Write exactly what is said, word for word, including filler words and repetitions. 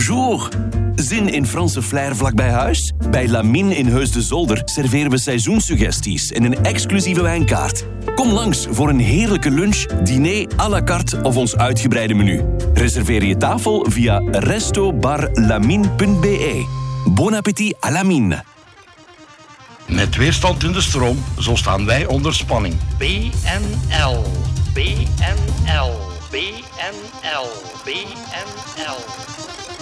bonjour. Zin in Franse flair vlak bij huis? Bij Lamine in Heus de Zolder serveren we seizoenssuggesties en een exclusieve wijnkaart. Kom langs voor een heerlijke lunch, diner à la carte of ons uitgebreide menu. Reserveer je tafel via resto bar lamine punt b e. Bon appétit à Lamine. Met weerstand in de stroom, zo staan wij onder spanning. B N L, B N L, B N L, B N L.